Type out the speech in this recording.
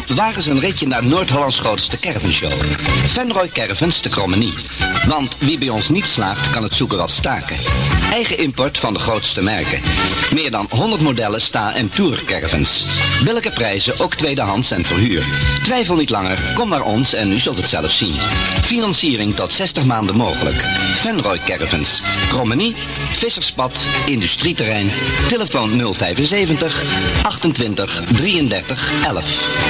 wagen ze een ritje naar Noord-Hollands grootste caravanshow. Venrooy Caravans te Krommenie. Want wie bij ons niet slaagt, kan het zoeken wel staken. Eigen import van de grootste merken. Meer dan 100 modellen sta- en tourcaravans. Billijke prijzen, ook tweedehands en verhuur. Twijfel niet langer, kom naar ons en u zult het zelf zien. Financiering tot 60 maanden mogelijk. Venrooy Caravans. Krommenie, Visserspad, Industrieterrein. Telefoon 075 28 33 11.